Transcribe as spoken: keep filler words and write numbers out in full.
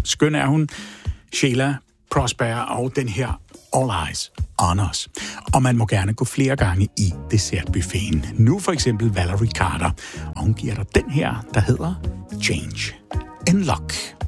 skøn er hun, Sheila Prosper, og den her All Eyes on Us. Og man må gerne gå flere gange i dessertbuffeten. Nu for eksempel Valerie Carter, og hun giver dig den her, der hedder Change in Luck.